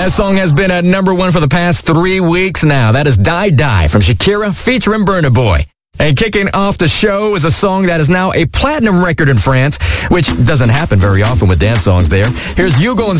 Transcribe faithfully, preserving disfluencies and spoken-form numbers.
That song has been at number one for the past three weeks now. That is Die Die from Shakira featuring Burna Boy. And kicking off the show is a song that is now a platinum record in France, which doesn't happen very often with dance songs there. Here's Hugo and